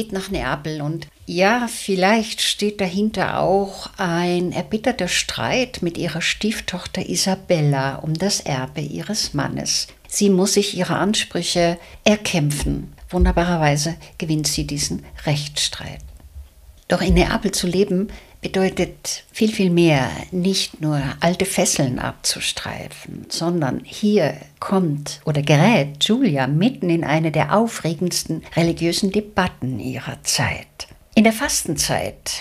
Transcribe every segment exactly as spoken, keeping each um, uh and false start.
geht nach Neapel und ja, vielleicht steht dahinter auch ein erbitterter Streit mit ihrer Stieftochter Isabella um das Erbe ihres Mannes. Sie muss sich ihre Ansprüche erkämpfen. Wunderbarerweise gewinnt sie diesen Rechtsstreit. Doch in Neapel zu leben bedeutet viel, viel mehr, nicht nur alte Fesseln abzustreifen, sondern hier kommt oder gerät Giulia mitten in eine der aufregendsten religiösen Debatten ihrer Zeit. In der Fastenzeit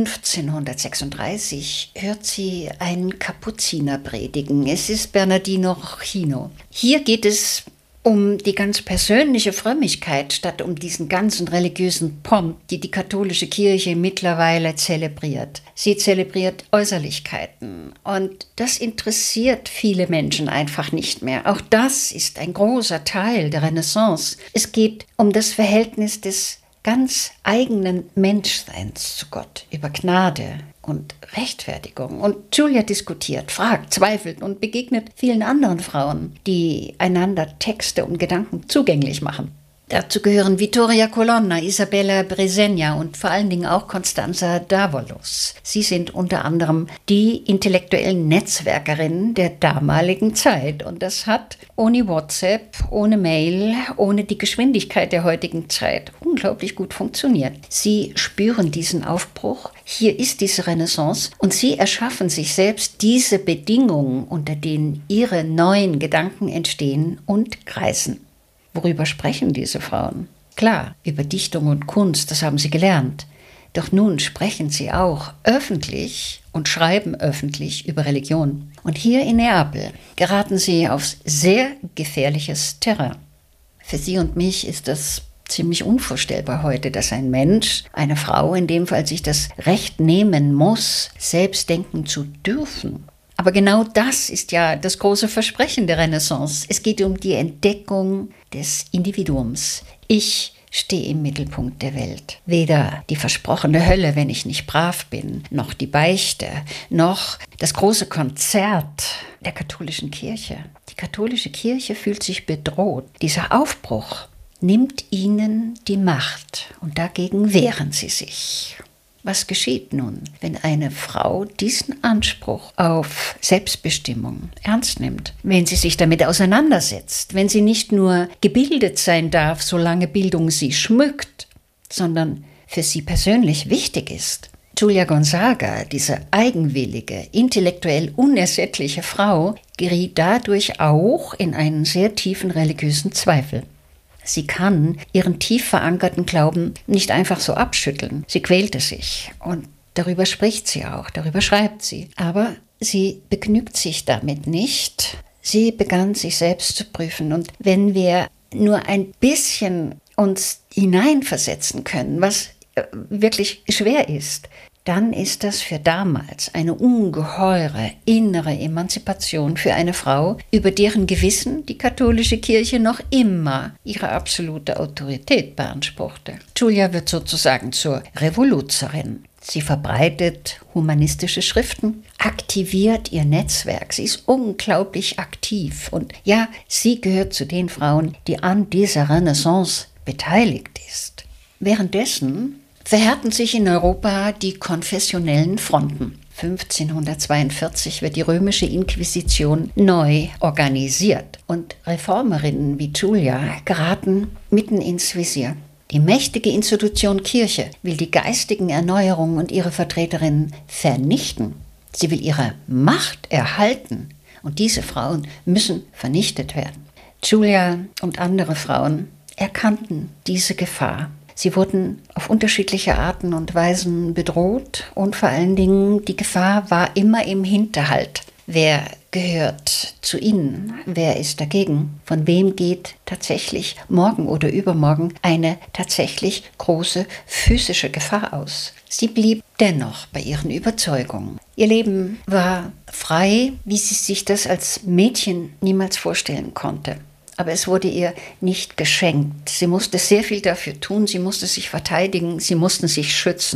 fünfzehnhundertsechsunddreißig hört sie einen Kapuziner predigen. Es ist Bernardino Ruffino. Hier geht es um die ganz persönliche Frömmigkeit statt um diesen ganzen religiösen Pomp, die die katholische Kirche mittlerweile zelebriert. Sie zelebriert Äußerlichkeiten und das interessiert viele Menschen einfach nicht mehr. Auch das ist ein großer Teil der Renaissance. Es geht um das Verhältnis des ganz eigenen Menschseins zu Gott, über Gnade und Rechtfertigung. Und Giulia diskutiert, fragt, zweifelt und begegnet vielen anderen Frauen, die einander Texte und Gedanken zugänglich machen. Dazu gehören Vittoria Colonna, Isabella Bresegna und vor allen Dingen auch Constanza Davalos. Sie sind unter anderem die intellektuellen Netzwerkerinnen der damaligen Zeit. Und das hat ohne WhatsApp, ohne Mail, ohne die Geschwindigkeit der heutigen Zeit unglaublich gut funktioniert. Sie spüren diesen Aufbruch. Hier ist diese Renaissance und sie erschaffen sich selbst diese Bedingungen, unter denen ihre neuen Gedanken entstehen und kreisen. Worüber sprechen diese Frauen? Klar, über Dichtung und Kunst, das haben sie gelernt. Doch nun sprechen sie auch öffentlich und schreiben öffentlich über Religion. Und hier in Neapel geraten sie auf sehr gefährliches Terrain. Für sie und mich ist das ziemlich unvorstellbar heute, dass ein Mensch, eine Frau in dem Fall, sich das Recht nehmen muss, selbst denken zu dürfen. Aber genau das ist ja das große Versprechen der Renaissance. Es geht um die Entdeckung des Individuums. Ich stehe im Mittelpunkt der Welt. Weder die versprochene Hölle, wenn ich nicht brav bin, noch die Beichte, noch das große Konzert der katholischen Kirche. Die katholische Kirche fühlt sich bedroht. Dieser Aufbruch nimmt ihnen die Macht und dagegen wehren sie sich. Was geschieht nun, wenn eine Frau diesen Anspruch auf Selbstbestimmung ernst nimmt? Wenn sie sich damit auseinandersetzt, wenn sie nicht nur gebildet sein darf, solange Bildung sie schmückt, sondern für sie persönlich wichtig ist? Giulia Gonzaga, diese eigenwillige, intellektuell unersättliche Frau, geriet dadurch auch in einen sehr tiefen religiösen Zweifel. Sie kann ihren tief verankerten Glauben nicht einfach so abschütteln. Sie quälte sich und darüber spricht sie auch, darüber schreibt sie. Aber sie begnügt sich damit nicht. Sie begann sich selbst zu prüfen. Und wenn wir nur ein bisschen uns hineinversetzen können, was wirklich schwer ist, dann ist das für damals eine ungeheure innere Emanzipation für eine Frau, über deren Gewissen die katholische Kirche noch immer ihre absolute Autorität beanspruchte. Giulia wird sozusagen zur Revoluzerin. Sie verbreitet humanistische Schriften, aktiviert ihr Netzwerk. Sie ist unglaublich aktiv. Und ja, sie gehört zu den Frauen, die an dieser Renaissance beteiligt ist. Währenddessen verhärten sich in Europa die konfessionellen Fronten. fünfzehnhundertzweiundvierzig wird die römische Inquisition neu organisiert und Reformerinnen wie Giulia geraten mitten ins Visier. Die mächtige Institution Kirche will die geistigen Erneuerungen und ihre Vertreterinnen vernichten. Sie will ihre Macht erhalten und diese Frauen müssen vernichtet werden. Giulia und andere Frauen erkannten diese Gefahr. Sie wurden auf unterschiedliche Arten und Weisen bedroht und vor allen Dingen die Gefahr war immer im Hinterhalt. Wer gehört zu ihnen? Wer ist dagegen? Von wem geht tatsächlich morgen oder übermorgen eine tatsächlich große physische Gefahr aus? Sie blieb dennoch bei ihren Überzeugungen. Ihr Leben war frei, wie sie sich das als Mädchen niemals vorstellen konnte. Aber es wurde ihr nicht geschenkt. Sie musste sehr viel dafür tun, sie musste sich verteidigen, sie mussten sich schützen.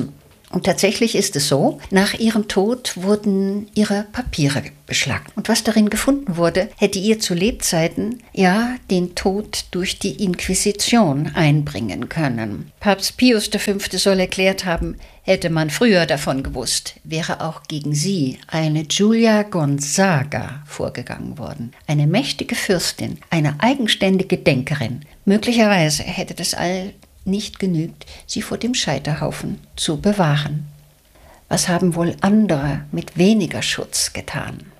Und tatsächlich ist es so, nach ihrem Tod wurden ihre Papiere beschlagnahmt. Und was darin gefunden wurde, hätte ihr zu Lebzeiten ja den Tod durch die Inquisition einbringen können. Papst Pius der Fünfte soll erklärt haben, hätte man früher davon gewusst, wäre auch gegen sie eine Julia Gonzaga vorgegangen worden. Eine mächtige Fürstin, eine eigenständige Denkerin. Möglicherweise hätte das all nicht genügt, sie vor dem Scheiterhaufen zu bewahren. Was haben wohl andere mit weniger Schutz getan?